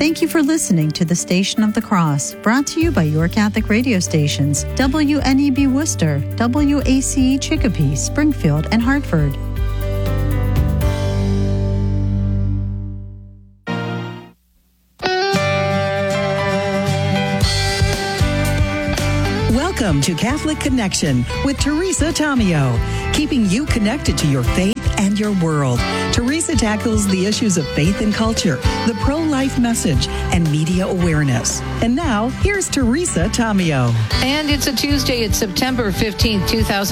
Thank you for listening to the Station of the Cross, brought to you by your Catholic radio stations, WNEB Worcester, WACE Chicopee, Springfield, and Hartford. Welcome to Catholic Connection with Teresa Tomeo, keeping you connected to your faith and your world. Teresa tackles the issues of faith and culture, the pro-life message, and media awareness. And now, here's Teresa Tomeo. And it's a Tuesday. It's September 15th,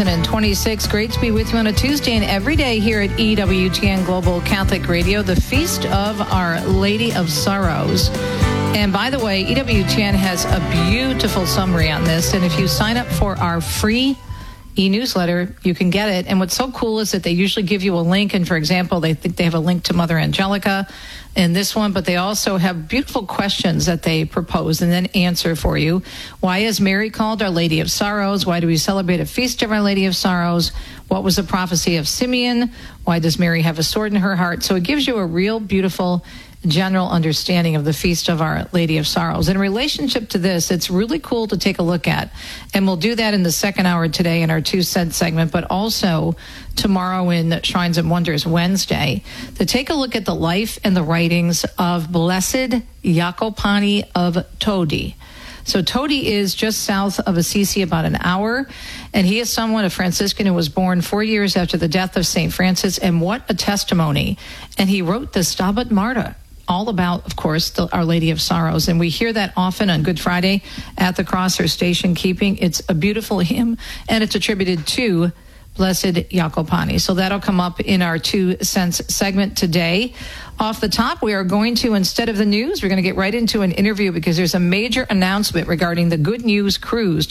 2026. Great to be with you on a Tuesday and every day here at EWTN Global Catholic Radio, the Feast of Our Lady of Sorrows. And by the way, EWTN has a beautiful summary on this. And if you sign up for our free e-newsletter, you can get it. And what's so cool is that they usually give you a link. And for example, they think they have a link to Mother Angelica in this one, but they also have beautiful questions that they propose and then answer for you. Why is Mary called Our Lady of Sorrows? Why do we celebrate a feast of Our Lady of Sorrows? What was the prophecy of Simeon? Why does Mary have a sword in her heart? So it gives you a real beautiful general understanding of the Feast of Our Lady of Sorrows. In relationship to this, it's really cool to take a look at, and we'll do that in the second hour today in our 2 cent segment, but also tomorrow in Shrines and Wonders Wednesday, to take a look at the life and the writings of Blessed Jacopani of Todi. So Todi is just south of Assisi, about an hour, and he is someone, a Franciscan, who was born 4 years after the death of St. Francis, and what a testimony. And he wrote the Stabat Mater, all about, of course, Our Lady of Sorrows. And we hear that often on Good Friday at the cross or station keeping. It's a beautiful hymn, and it's attributed to Blessed Jacopani. So that'll come up in our 2 cents segment today. Off the top, we are going to, instead of the news, we're going to get right into an interview because there's a major announcement regarding the Good News Cruise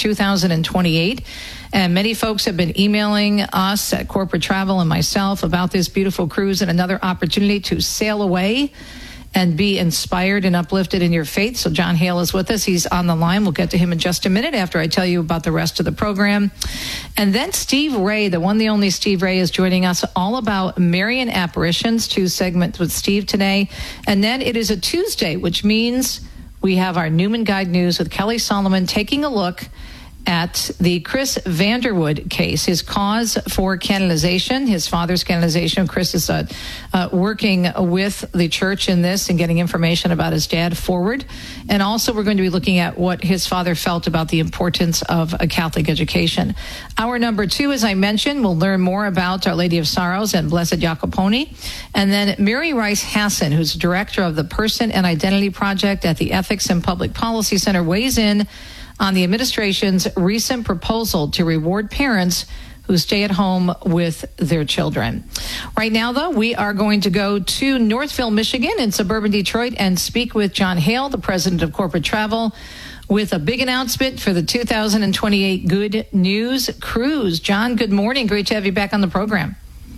2028. And many folks have been emailing us at Corporate Travel and myself about this beautiful cruise and another opportunity to sail away and be inspired and uplifted in your faith. So John Hale is with us. He's on the line. We'll get to him in just a minute after I tell you about the rest of the program. And then Steve Ray, the one, the only Steve Ray, is joining us all about Marian apparitions, 2 segments with Steve today. And then it is a Tuesday, which means we have our Newman Guide News with Kelly Solomon taking a look at the Chris Vanderwood case, his cause for canonization, his father's canonization. Chris is working with the church in this and getting information about his dad forward. And also we're going to be looking at what his father felt about the importance of a Catholic education. Hour number 2, as I mentioned, we'll learn more about Our Lady of Sorrows and Blessed Jacopani. And then Mary Rice Hassan, who's director of the Person and Identity Project at the Ethics and Public Policy Center, weighs in on the administration's recent proposal to reward parents who stay at home with their children. Right now, though, we are going to go to Northville, Michigan in suburban Detroit and speak with John Hale, the president of Corporate Travel, with a big announcement for the 2028 Good News Cruise. John, good morning. Great to have you back on the program.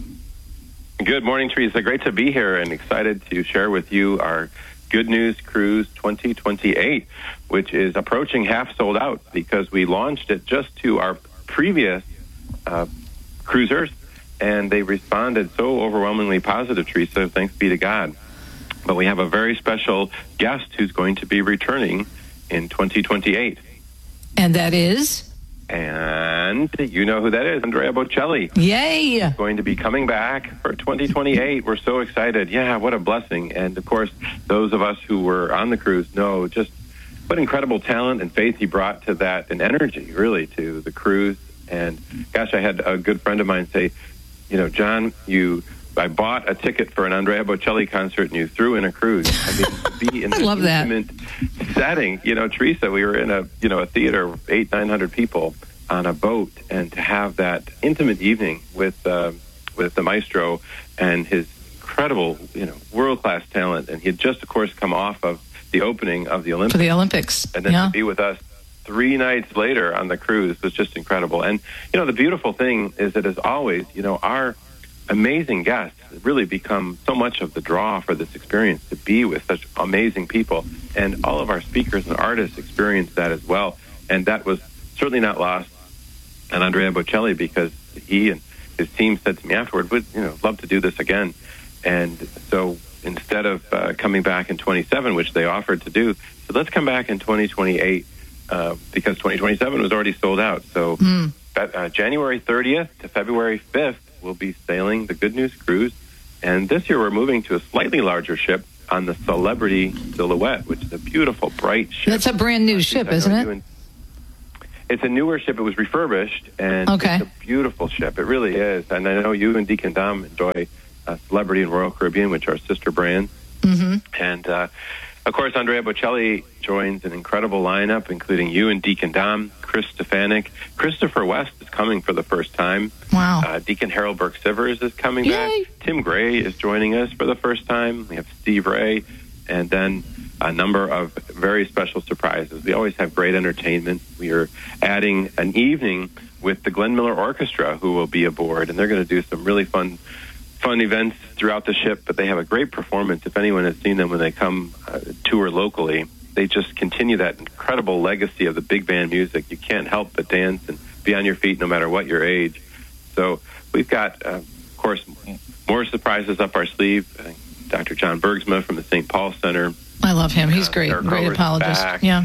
Good morning, Teresa. Great to be here and excited to share with you our Good News Cruise 2028, which is approaching half sold out because we launched it just to our previous cruisers, and they responded so overwhelmingly positive, Teresa, thanks be to God. But we have a very special guest who's going to be returning in 2028. And that is? And you know who that is, Andrea Bocelli. Yay! Going to be coming back for 2028. We're so excited. Yeah, what a blessing. And, of course, those of us who were on the cruise know just what incredible talent and faith he brought to that, and energy, really, to the cruise. And, gosh, I had a good friend of mine say, you know, John, I bought a ticket for an Andrea Bocelli concert, and you threw in a cruise. I mean, to be in this intimate setting, you know, Teresa, we were in a theater of 800-900 people on a boat, and to have that intimate evening with the maestro and his incredible, world-class talent. And he had just, of course, come off of the opening of the Olympics. For the Olympics. And then to be with us 3 nights later on the cruise was just incredible. And, the beautiful thing is that, as always, our amazing guests really become so much of the draw for this experience, to be with such amazing people. And all of our speakers and artists experienced that as well. And that was certainly not lost on Andrea Bocelli, because he and his team said to me afterward, would love to do this again. And so instead of coming back in 27, which they offered to do, so let's come back in 2028 because 2027 was already sold out. So January 30th to February 5th, we'll be sailing the Good News Cruise. And this year we're moving to a slightly larger ship on the Celebrity Silhouette, which is a beautiful, bright ship. That's a brand new ship, isn't it? It's a newer ship. It was refurbished, and it's a beautiful ship. It really is. And I know you and Deacon Dom enjoy Celebrity and Royal Caribbean, which are sister brands. Mm-hmm. And, of course, Andrea Bocelli joins an incredible lineup, including you and Deacon Dom, Chris Stefanik. Christopher West is coming for the first time. Wow. Deacon Harold Burke-Sivers is coming back. Tim Gray is joining us for the first time. We have Steve Ray, and then a number of very special surprises. We always have great entertainment. We are adding an evening with the Glenn Miller Orchestra, who will be aboard, and they're going to do some really fun events throughout the ship, but they have a great performance. If anyone has seen them when they come tour locally, they just continue that incredible legacy of the big band music. You can't help but dance and be on your feet no matter what your age. So we've got, of course, more surprises up our sleeve. Dr. John Bergsma from the St. Paul Center. I love him. He's great. Great apologist. Back. Yeah.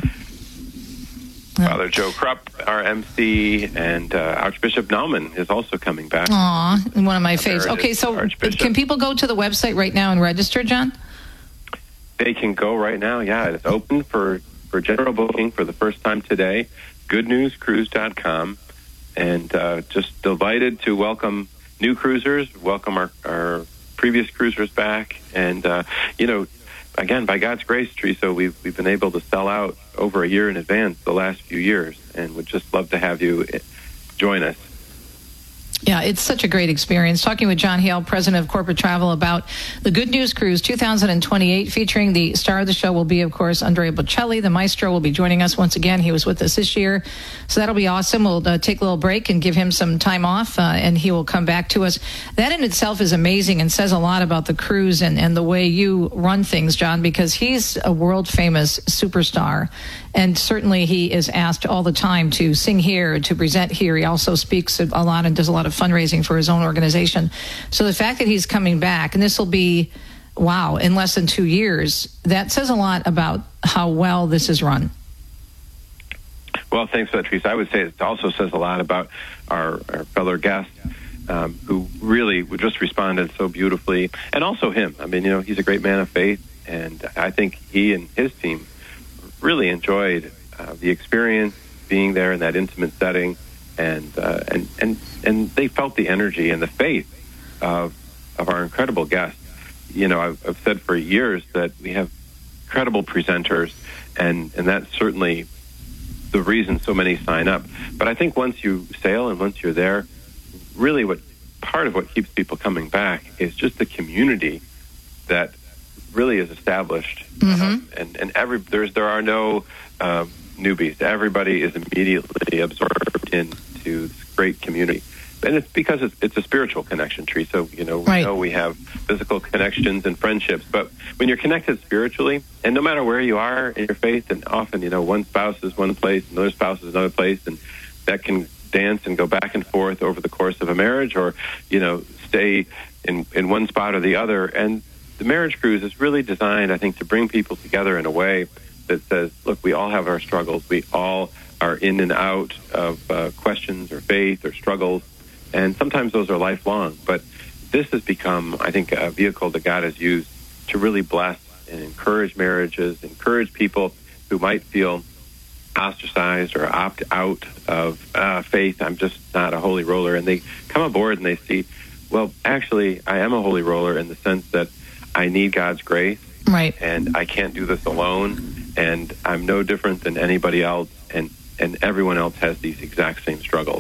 Father Joe Krupp, our MC, and Archbishop Naumann is also coming back. Aw, one of my favorites. Okay, so can people go to the website right now and register, John? They can go right now, yeah. It's open for general booking for the first time today, goodnewscruise.com. And just delighted to welcome new cruisers, welcome our previous cruisers back. And, again, by God's grace, Teresa, we've been able to sell out over a year in advance the last few years, and would just love to have you join us. Yeah, it's such a great experience. Talking with John Hale, president of Corporate Travel, about the Good News Cruise 2028, featuring the star of the show will be, of course, Andrea Bocelli. The maestro will be joining us once again. He was with us this year, so that'll be awesome. We'll take a little break and give him some time off, and he will come back to us. That in itself is amazing and says a lot about the cruise and the way you run things, John, because he's a world-famous superstar. And certainly he is asked all the time to sing here, to present here. He also speaks a lot and does a lot of fundraising for his own organization. So the fact that he's coming back, and this will be, wow, in less than 2 years, that says a lot about how well this is run. Well, thanks for that, Teresa. I would say it also says a lot about our fellow guests who really just responded so beautifully. And also him. I mean, he's a great man of faith, and I think he and his team really enjoyed the experience, being there in that intimate setting, and they felt the energy and the faith of our incredible guests. I've said for years that we have incredible presenters, and that's certainly the reason so many sign up. But I think once you sail and once you're there, really part of what keeps people coming back is just the community that really is established, and there are no newbies. Everybody is immediately absorbed into this great community, and it's because it's a spiritual connection, Teresa. We know we have physical connections and friendships, but when you're connected spiritually, and no matter where you are in your faith, and often one spouse is one place, another spouse is another place, and that can dance and go back and forth over the course of a marriage, or stay in one spot or the other. And the marriage cruise is really designed, I think, to bring people together in a way that says, look, we all have our struggles. We all are in and out of questions or faith or struggles, and sometimes those are lifelong. But this has become, I think, a vehicle that God has used to really bless and encourage marriages, encourage people who might feel ostracized or opt out of faith. I'm just not a holy roller. And they come aboard and they see, well, actually, I am a holy roller in the sense that I need God's grace, right? And I can't do this alone, and I'm no different than anybody else, and everyone else has these exact same struggles.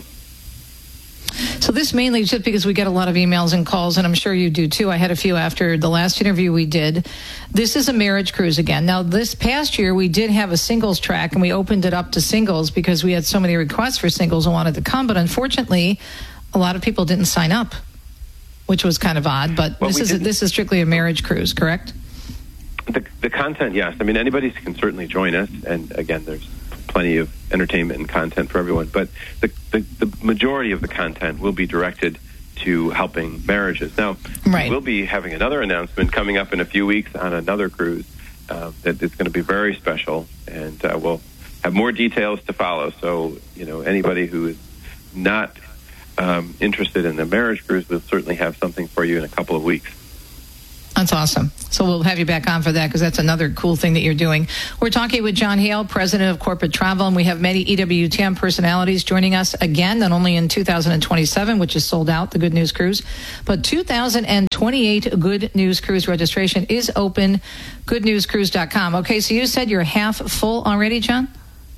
So this mainly just because we get a lot of emails and calls, and I'm sure you do too. I had a few after the last interview we did. This is a marriage cruise again. Now, this past year, we did have a singles track, and we opened it up to singles because we had so many requests for singles and wanted to come. But unfortunately, a lot of people didn't sign up, which was kind of odd. But this is strictly a marriage cruise, correct? The content, yes. I mean, anybody can certainly join us. And again, there's plenty of entertainment and content for everyone. But the majority of the content will be directed to helping marriages. Now, we'll be having another announcement coming up in a few weeks on another cruise that is going to be very special, and we'll have more details to follow. So, anybody who is not interested in the marriage cruise, we'll certainly have something for you in a couple of weeks. That's awesome. So we'll have you back on for that, because that's another cool thing that you're doing. We're talking with John Hale, president of Corporate Travel, and we have many EWTN personalities joining us again, not only in 2027, which is sold out, the Good News Cruise, but 2028 Good News Cruise registration is open, goodnewscruise.com. Okay, so you said you're half full already, John?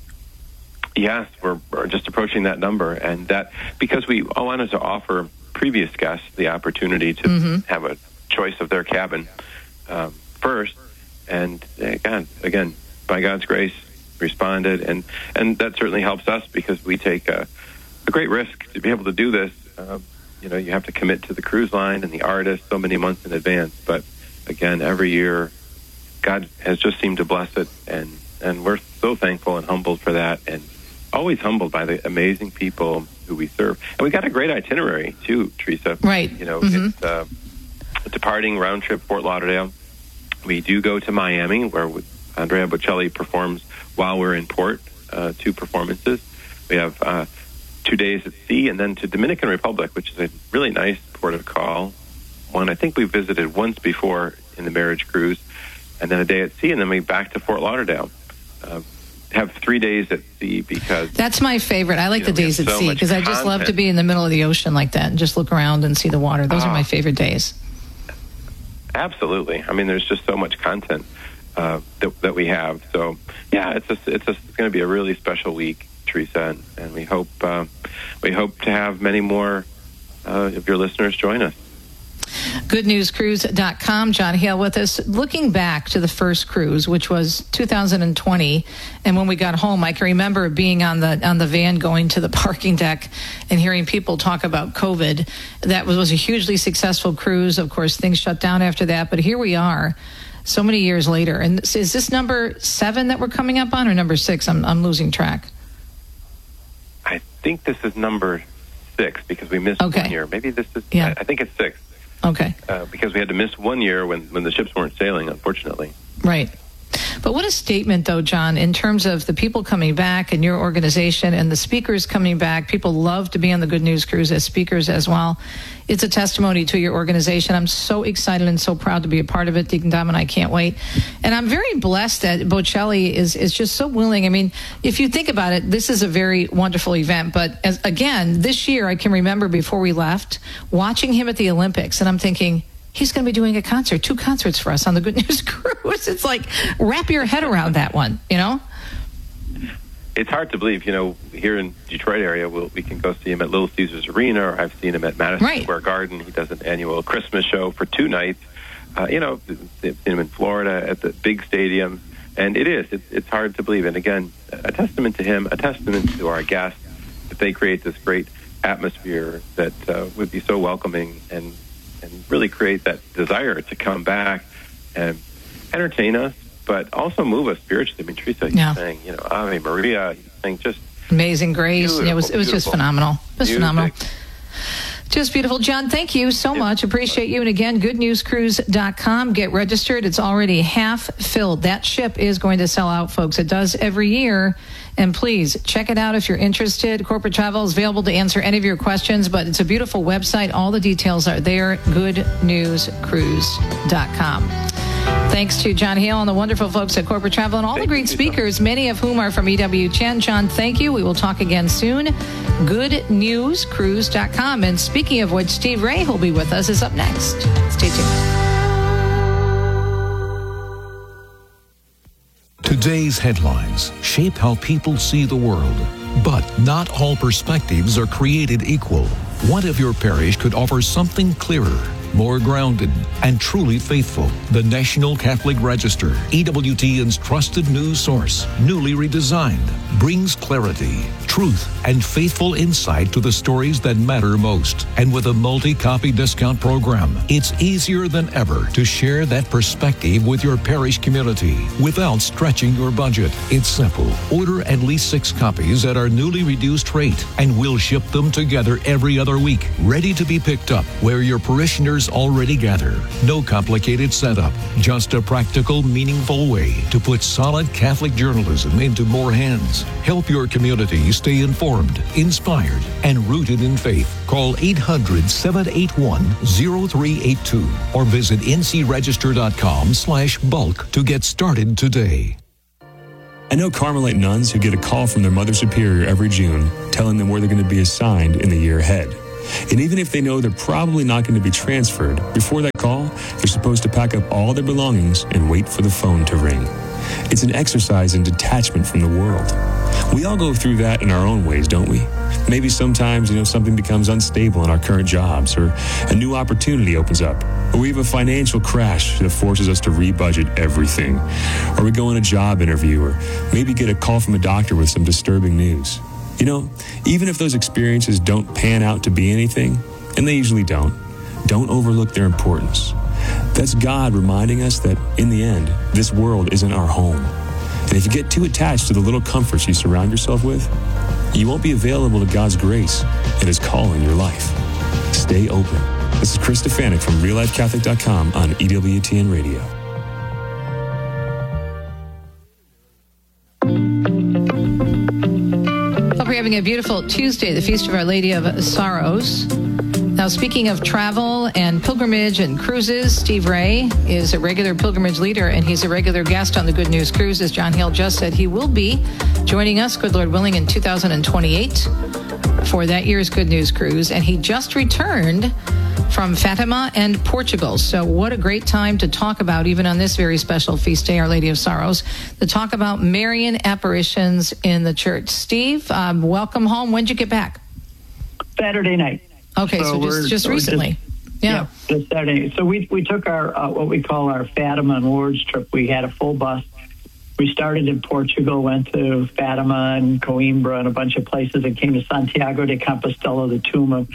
Yes, we're just approaching that number, and that because we all wanted to offer previous guests the opportunity to have a choice of their cabin first, and again, by God's grace, responded, and that certainly helps us, because we take a great risk to be able to do this. You have to commit to the cruise line and the artist so many months in advance, but again, every year, God has just seemed to bless it, and we're so thankful and humbled for that, and always humbled by the amazing people who we serve. And we got a great itinerary too, Teresa. Right. It's departing round trip Fort Lauderdale. We do go to Miami, where Andrea Bocelli performs while we're in port, 2 performances. We have 2 days at sea, and then to Dominican Republic, which is a really nice port of call. One I think we visited once before in the marriage cruise, and then a day at sea, and then we back to Fort Lauderdale. Have 3 days at sea, because that's my favorite. I like the days at sea, because I just love to be in the middle of the ocean like that and just look around and see the water. Those are my favorite days. Absolutely. I mean, there's just so much content that we have. So, yeah, it's going to be a really special week, Teresa, and we hope to have many more of your listeners join us. GoodNewsCruise.com. John Hale with us. Looking back to the first cruise, which was 2020, and when we got home, I can remember being on the van going to the parking deck and hearing people talk about COVID. That was a hugely successful cruise. Of course, things shut down after that, but here we are, so many years later. And is this number 7 that we're coming up on, or number 6? I'm losing track. I think this is number 6, because we missed 1 year. Maybe this is. Yeah. I think it's 6. Okay. Because we had to miss 1 year when the ships weren't sailing, unfortunately. Right. But what a statement, though, John, in terms of the people coming back and your organization and the speakers coming back. People love to be on the Good News Cruise as speakers as well. It's a testimony to your organization. I'm so excited and so proud to be a part of it. Deacon Dom and I can't wait. And I'm very blessed that Bocelli is just so willing. I mean, if you think about it, this is a very wonderful event. But again, this year, I can remember before we left, watching him at the Olympics, and I'm thinking, he's going to be doing a concert, 2 concerts for us on the Good News Cruise. It's like, wrap your head around that one, It's hard to believe, here in Detroit area, we can go see him at Little Caesars Arena, or I've seen him at Madison Square Garden. He does an annual Christmas show for 2 nights. I've seen him in Florida at the big stadiums. And it's hard to believe. And again, a testament to him, a testament to our guests, that they create this great atmosphere that would be so welcoming and really create that desire to come back and entertain us, but also move us spiritually. I mean, Teresa, you sang, Ave Maria, you sang just Amazing Grace. It was just phenomenal. It was phenomenal. Just beautiful. John, thank you so much. Appreciate you. And again, goodnewscruise.com. Get registered. It's already half filled. That ship is going to sell out, folks. It does every year. And please check it out if you're interested. Corporate Travel is available to answer any of your questions, but it's a beautiful website. All the details are there. Goodnewscruise.com. Thanks to John Hale and the wonderful folks at Corporate Travel and all the great speakers, many of whom are from EWTN. John, thank you. We will talk again soon. GoodNewsCruise.com. And speaking of which, Steve Ray, who'll be with us, is up next. Stay tuned. Today's headlines shape how people see the world, but not all perspectives are created equal. What if your parish could offer something clearer, more grounded, and truly faithful. The National Catholic Register, EWTN's trusted news source, newly redesigned, brings clarity, truth, and faithful insight to the stories that matter most. And with a multi-copy discount program, it's easier than ever to share that perspective with your parish community without stretching your budget. It's simple. Order at least 6 copies at our newly reduced rate, and we'll ship them together every other week, ready to be picked up where your parishioners already gather. No complicated setup, just a practical, meaningful way to put solid Catholic journalism into more hands. Help your community stay informed, inspired, and rooted in faith. Call 800-781-0382 or visit ncregister.com/bulk to get started today. I know Carmelite nuns who get a call from their Mother Superior every June telling them where they're going to be assigned in the year ahead. And even if they know they're probably not going to be transferred, before that call, they're supposed to pack up all their belongings and wait for the phone to ring. It's an exercise in detachment from the world. We all go through that in our own ways, don't we? Maybe sometimes, something becomes unstable in our current jobs, or a new opportunity opens up, or we have a financial crash that forces us to rebudget everything, or we go on a job interview, or maybe get a call from a doctor with some disturbing news. Even if those experiences don't pan out to be anything, and they usually don't overlook their importance. That's God reminding us that, in the end, this world isn't our home. And if you get too attached to the little comforts you surround yourself with, you won't be available to God's grace and His call in your life. Stay open. This is Chris Stefanik from RealLifeCatholic.com on EWTN Radio. Hope you're having a beautiful Tuesday, the Feast of Our Lady of Sorrows. Now, speaking of travel and pilgrimage and cruises, Steve Ray is a regular pilgrimage leader, and he's a regular guest on the Good News Cruise. As John Hill just said, he will be joining us, good Lord willing, in 2028 for that year's Good News Cruise. And he just returned from Fatima and Portugal. So what a great time to talk about, even on this very special feast day, Our Lady of Sorrows, to talk about Marian apparitions in the church. Steve, welcome home. When'd you get back? Saturday night. Okay, so just recently. Yeah, just Saturday. So we took our what we call our Fatima and Lourdes trip. We had a full bus. We started in Portugal, went to Fatima and Coimbra and a bunch of places, and came to Santiago de Compostela, the tomb of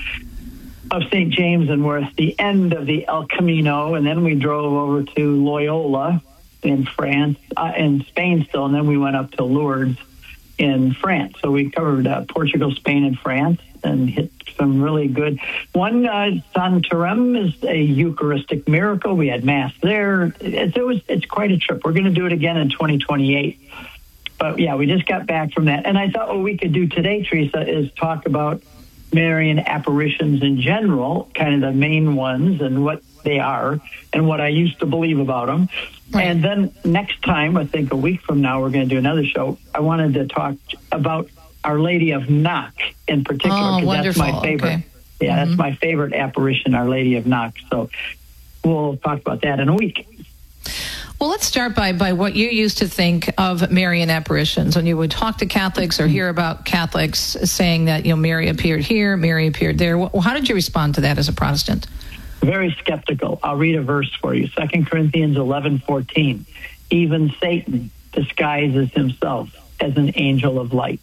St. James, and we're at the end of the El Camino. And then we drove over to Loyola in France, in Spain still, and then we went up to Lourdes in France. So we covered Portugal, Spain, and France, and hit some really good. One, Santarem is a Eucharistic miracle. We had Mass there. It's quite a trip. We're going to do it again in 2028. But yeah, we just got back from that. And I thought what we could do today, Teresa, is talk about Marian apparitions in general, kind of the main ones and what they are and what I used to believe about them. Right. And then next time, I think a week from now, we're going to do another show. I wanted to talk about Our Lady of Knock in particular, because that's my favorite. Okay. Yeah, that's my favorite apparition, Our Lady of Knock. So we'll talk about that in a week. Well, let's start by what you used to think of Marian apparitions. When you would talk to Catholics or hear about Catholics saying that, Mary appeared here, Mary appeared there. How did you respond to that as a Protestant? Very skeptical. I'll read a verse for you. 2 Corinthians 11:14. Even Satan disguises himself as an angel of light.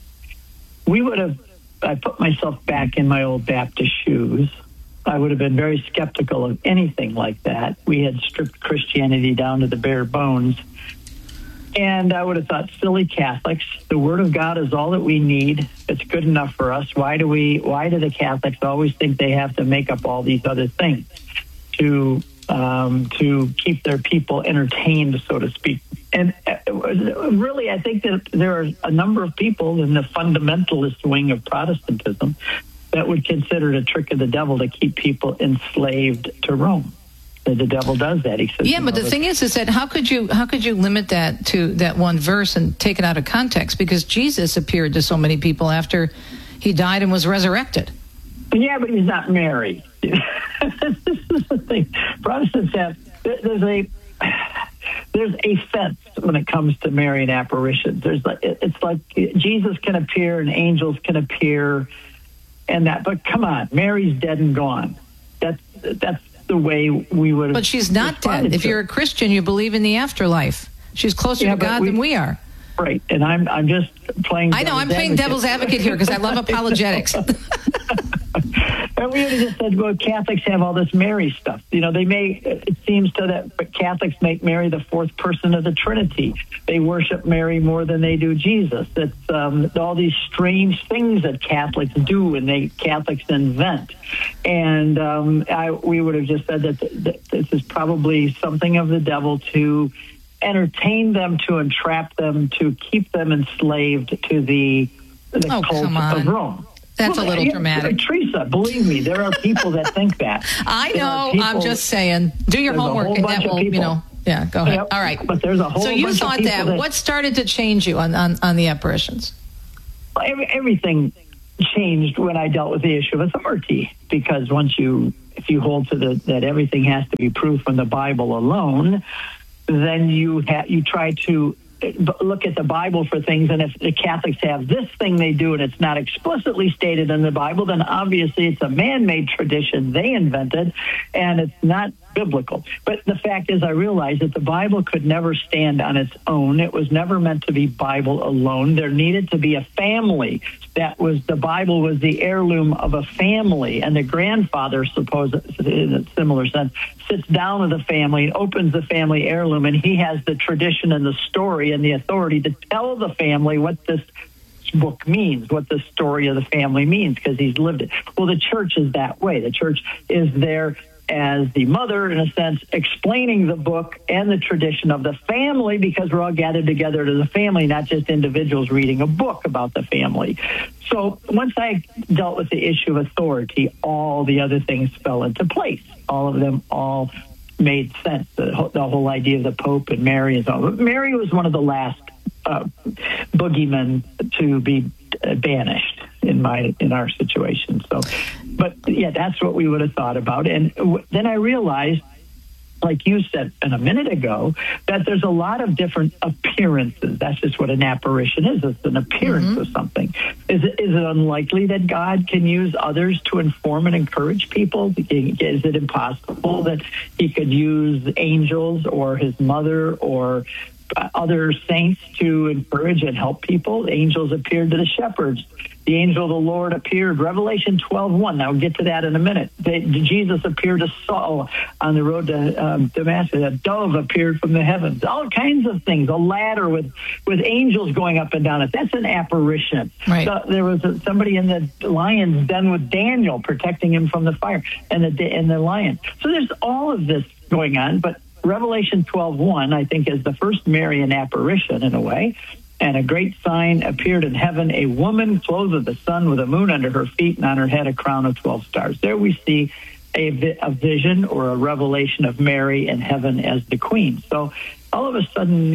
I put myself back in my old Baptist shoes. I would have been very skeptical of anything like that. We had stripped Christianity down to the bare bones. And I would have thought, silly Catholics, the Word of God is all that we need. It's good enough for us. Why do the Catholics always think they have to make up all these other things to keep their people entertained, so to speak? And really, I think that there are a number of people in the fundamentalist wing of Protestantism that would consider it a trick of the devil to keep people enslaved to Rome. The devil does that. He says, but the thing is that how could you limit that to that one verse and take it out of context? Because Jesus appeared to so many people after he died and was resurrected. Yeah, but he's not Mary. This is the thing. Protestants have there's a fence when it comes to Marian apparitions. It's like Jesus can appear and angels can appear, and that. But come on, Mary's dead and gone. That's the way we would have. But she's not dead. If you're a Christian, you believe in the afterlife. She's closer to God than we are. Right, and I'm just playing. I know, I'm playing devil's advocate here because I love apologetics. And we would have just said, well, Catholics have all this Mary stuff. You know, it seems that Catholics make Mary the fourth person of the Trinity. They worship Mary more than they do Jesus. It's all these strange things that Catholics do and Catholics invent. And we would have just said that this is probably something of the devil to entertain them, to entrap them, to keep them enslaved to the cult of Rome. That's a little dramatic. Teresa, believe me, there are people that think that. I know. I'm just saying. Do your homework, and that will, yeah, go ahead. Yep. All right. But there's a whole So you thought that. What started to change you on the apparitions? Everything changed when I dealt with the issue of authority, because if you hold to that everything has to be proved from the Bible alone, then you try to look at the Bible for things, and if the Catholics have this thing they do and it's not explicitly stated in the Bible, then obviously it's a man-made tradition they invented, and it's not biblical. But the fact is, I realized that the Bible could never stand on its own. It was never meant to be Bible alone. There needed to be a family. The Bible was the heirloom of a family, and the grandfather, in a similar sense, sits down with the family and opens the family heirloom, and he has the tradition and the story and the authority to tell the family what this book means, what the story of the family means, because he's lived it. Well, the church is that way. The church is there as the mother, in a sense, explaining the book and the tradition of the family, because we're all gathered together as a family, not just individuals reading a book about the family. So once I dealt with the issue of authority, all the other things fell into place. All of them all made sense. The whole idea of the Pope and Mary and all. Mary was one of the last boogeymen to be banished in our situation. So, but yeah, that's what we would have thought about. And then I realized, like you said a minute ago, that there's a lot of different appearances. That's just what an apparition is. It's an appearance of something. Is it unlikely that God can use others to inform and encourage people? Is it impossible that he could use angels or his mother or other saints to encourage and help people? Angels appeared to the shepherds. The angel of the Lord appeared. Revelation 12:1. Now, we'll get to that in a minute. Jesus appeared to Saul on the road to Damascus. A dove appeared from the heavens. All kinds of things. A ladder with angels going up and down it. That's an apparition. Right. So there was somebody in the lion's den with Daniel protecting him from the fire and the lion. So there's all of this going on, but Revelation 12:1, I think, is the first Marian apparition in a way. And a great sign appeared in heaven, a woman clothed with the sun, with a moon under her feet, and on her head a crown of 12 stars. There we see a vision or a revelation of Mary in heaven as the queen. So all of a sudden,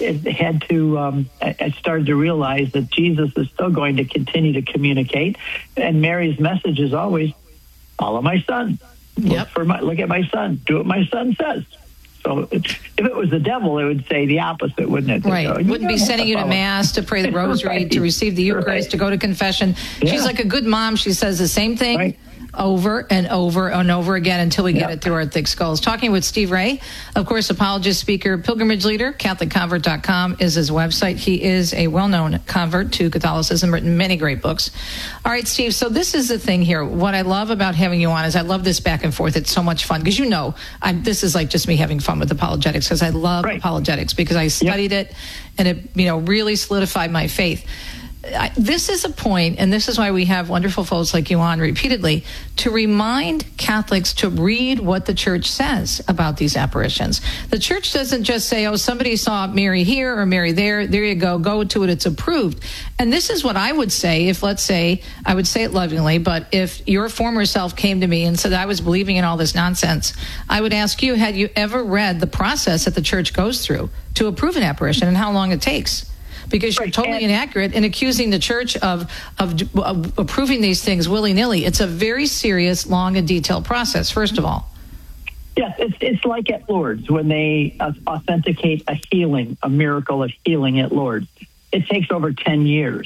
I started to realize that Jesus is still going to continue to communicate. And Mary's message is always, follow my son. Yep. Look at my son. Do what my son says. So if it was the devil, it would say the opposite, wouldn't it? Right. Wouldn't be sending you to Mass, to pray the rosary, right, to receive the Eucharist, to go to confession. Yeah. She's like a good mom. She says the same thing over and over and over again until we get it through our thick skulls. Talking with Steve Ray, of course, apologist, speaker, pilgrimage leader, CatholicConvert.com is his website. He is a well-known convert to Catholicism, written many great books. All right, Steve, so this is the thing here. What I love about having you on is I love this back and forth. It's so much fun because, this is like just me having fun with apologetics because I love apologetics because I studied it and it, really solidified my faith. This is a point, and this is why we have wonderful folks like you on repeatedly, to remind Catholics to read what the Church says about these apparitions. The Church doesn't just say, oh, somebody saw Mary here or Mary there. There you go to it. It's approved. And this is what I would say if, let's say, I would say it lovingly, but if your former self came to me and said I was believing in all this nonsense, I would ask you, had you ever read the process that the Church goes through to approve an apparition and how long it takes? Because you're totally inaccurate in accusing the Church of approving these things willy-nilly. It's a very serious, long, and detailed process, first of all. Yes, it's like at Lourdes when they authenticate a miracle of healing at Lourdes. It takes over 10 years.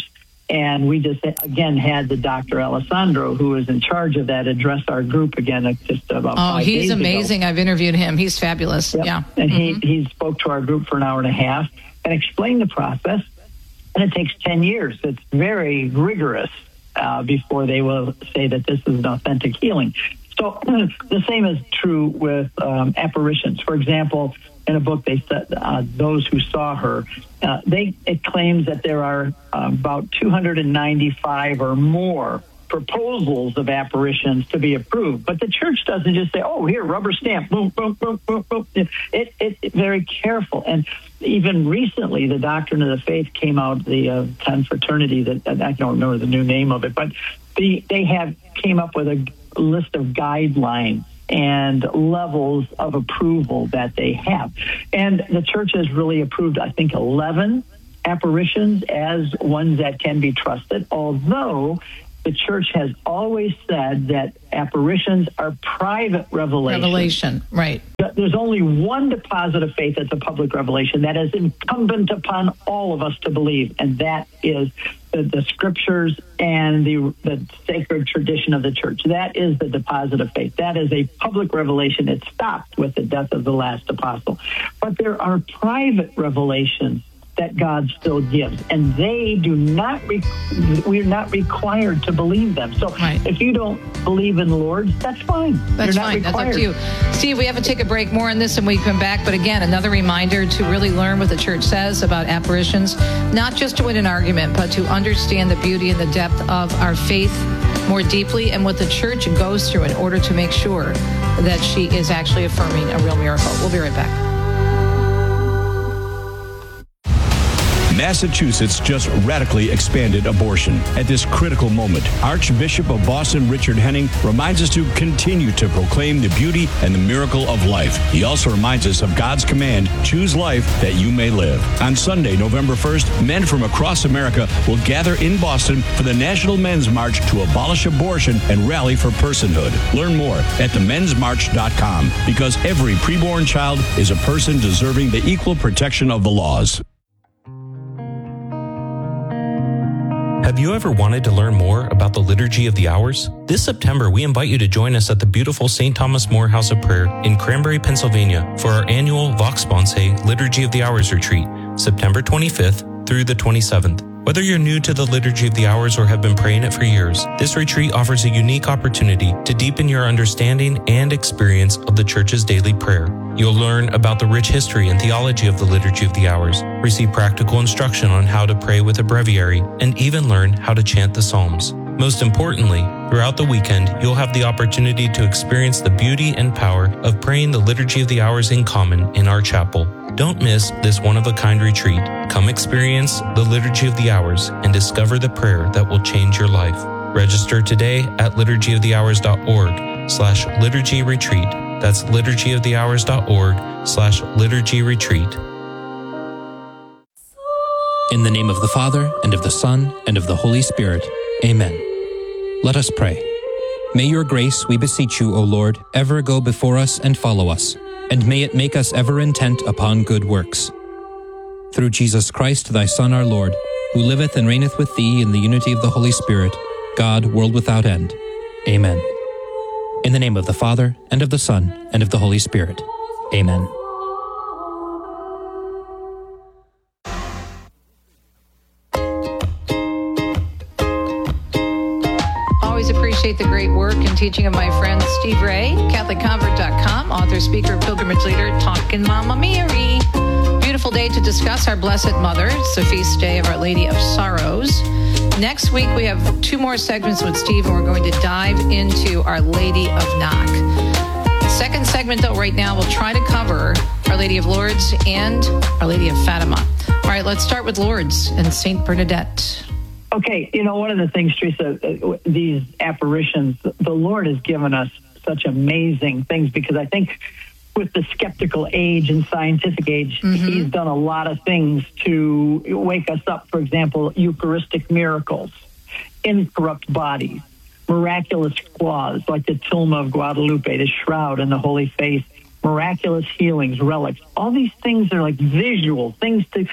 And we just, again, had the Dr. Alessandro, who is in charge of that, address our group again just about 5 days ago. He's amazing. I've interviewed him. He's fabulous. Yep. Yeah. And he spoke to our group for an hour and a half and explained the process. And it takes 10 years. It's very rigorous before they will say that this is an authentic healing. So the same is true with apparitions. For example, in a book they said, Those Who Saw Her, it claims that there are about 295 or more proposals of apparitions to be approved. But the church doesn't just say, oh, here, rubber stamp, boom, boom, boom, boom, boom. It's very careful. And even recently, the Doctrine of the Faith came out, the confraternity, that I don't remember the new name of it, but they came up with a list of guidelines and levels of approval that they have. And the church has really approved, I think, 11 apparitions as ones that can be trusted, although the church has always said that apparitions are private revelations. Revelation, right. There's only one deposit of faith that's a public revelation that is incumbent upon all of us to believe, and that is the scriptures and the sacred tradition of the church. That is the deposit of faith. That is a public revelation. It stopped with the death of the last apostle. But there are private revelations that God still gives, and they do not. We're not required to believe them. So if you don't believe in the Lord, that's fine. That's fine. That's up to you, Steve. We have to take a break. More on this when we come back. But again, another reminder to really learn what the church says about apparitions, not just to win an argument, but to understand the beauty and the depth of our faith more deeply, and what the church goes through in order to make sure that she is actually affirming a real miracle. We'll be right back. Massachusetts just radically expanded abortion. At this critical moment, Archbishop of Boston Richard Henning reminds us to continue to proclaim the beauty and the miracle of life. He also reminds us of God's command, choose life that you may live. On Sunday, November 1st, men from across America will gather in Boston for the National Men's March to abolish abortion and rally for personhood. Learn more at themensmarch.com, because every preborn child is a person deserving the equal protection of the laws. Have you ever wanted to learn more about the Liturgy of the Hours? This September, we invite you to join us at the beautiful St. Thomas More House of Prayer in Cranberry, Pennsylvania for our annual Vox Sponsae Liturgy of the Hours retreat, September 25th through the 27th. Whether you're new to the Liturgy of the Hours or have been praying it for years, this retreat offers a unique opportunity to deepen your understanding and experience of the Church's daily prayer. You'll learn about the rich history and theology of the Liturgy of the Hours, receive practical instruction on how to pray with a breviary, and even learn how to chant the Psalms. Most importantly, throughout the weekend, you'll have the opportunity to experience the beauty and power of praying the Liturgy of the Hours in common in our chapel. Don't miss this one-of-a-kind retreat. Come experience the Liturgy of the Hours and discover the prayer that will change your life. Register today at liturgyofthehours.org/liturgy retreat. That's liturgyofthehours.org/liturgy retreat. In the name of the Father, and of the Son, and of the Holy Spirit. Amen. Let us pray. May your grace, we beseech you, O Lord, ever go before us and follow us, and may it make us ever intent upon good works. Through Jesus Christ, thy Son, our Lord, who liveth and reigneth with thee in the unity of the Holy Spirit, God, world without end. Amen. In the name of the Father, and of the Son, and of the Holy Spirit. Amen. Always appreciate the great work and teaching of my friend Steve Ray, CatholicConvert.com, author, speaker, pilgrimage leader, talking Mama Mary. Beautiful day to discuss our Blessed Mother. It's the feast day of Our Lady of Sorrows. Next week, we have 2 more segments with Steve, and we're going to dive into Our Lady of Knock. Second segment, though, right now, we'll try to cover Our Lady of Lourdes and Our Lady of Fatima. All right, let's start with Lourdes and St. Bernadette. Okay, one of the things, Teresa, these apparitions, the Lord has given us such amazing things, because I think with the skeptical age and scientific age, he's done a lot of things to wake us up. For example, Eucharistic miracles, incorrupt bodies, miraculous claws like the tilma of Guadalupe, the shroud and the holy face, miraculous healings, relics. All these things are like visual things to,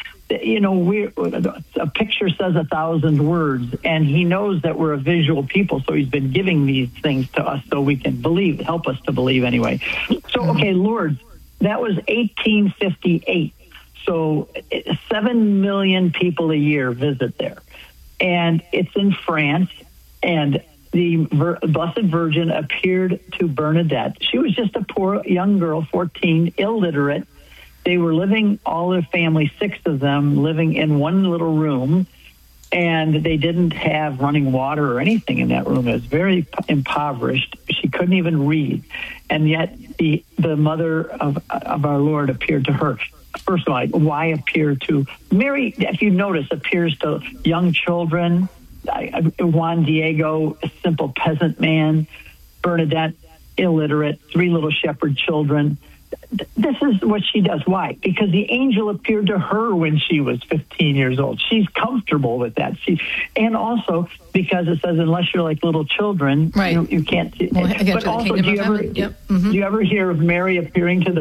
a picture says 1,000 words, and he knows that we're a visual people, so he's been giving these things to us so we can believe, help us to believe anyway. So, okay, Lourdes, that was 1858. So 7 million people a year visit there. And it's in France, and the Blessed Virgin appeared to Bernadette. She was just a poor young girl, 14, illiterate. They were living, all their family, 6 of them, living in one little room, and they didn't have running water or anything in that room. It was very impoverished. She couldn't even read. And yet the mother of our Lord appeared to her. First of all, why appear to Mary, if you notice, appears to young children. Juan Diego, a simple peasant man. Bernadette, illiterate. 3 little shepherd children. This is what she does. Why? Because the angel appeared to her when she was 15 years old. She's comfortable with that. And also because it says, unless you're like little children, right. you can't see. Well, but also, do you ever hear of Mary appearing to the